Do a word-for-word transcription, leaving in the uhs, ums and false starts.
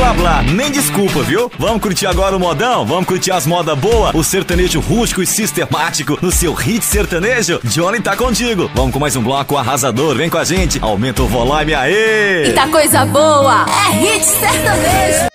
blá blá, nem desculpa, viu? Vamos curtir agora o modão? Vamos curtir as modas boas, o sertanejo rústico e sistemático no seu hit sertanejo? Johnny tá contigo. Vamos com mais um bloco arrasador, vem com a gente, aumenta o volume, aê! E tá coisa boa, é hit sertanejo.